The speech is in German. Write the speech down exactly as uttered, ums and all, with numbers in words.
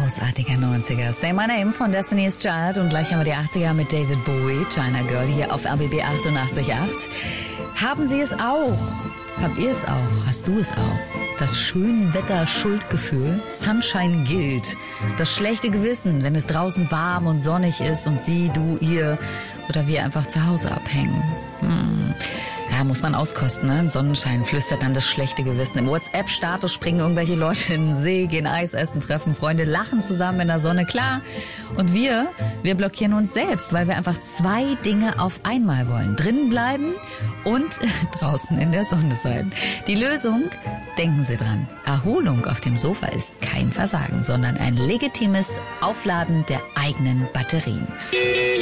Großartiger neunziger. Say My Name von Destiny's Child und gleich haben wir die achtziger mit David Bowie, China Girl, hier auf R B B achtundachtzig Komma acht. Haben Sie es auch? Habt ihr es auch? Hast du es auch? Das Schönwetter-Schuldgefühl, Sunshine Guilt, das schlechte Gewissen, wenn es draußen warm und sonnig ist und Sie, du, ihr oder wir einfach zu Hause abhängen. Hm. Ja, muss man auskosten, ne? Sonnenschein flüstert dann das schlechte Gewissen. Im WhatsApp-Status springen irgendwelche Leute in den See, gehen Eis essen, treffen Freunde, lachen zusammen in der Sonne, klar. Und wir, wir blockieren uns selbst, weil wir einfach zwei Dinge auf einmal wollen. Drinnen bleiben und draußen in der Sonne sein. Die Lösung, denken Sie dran, Erholung auf dem Sofa ist kein Versagen, sondern ein legitimes Aufladen der eigenen Batterien.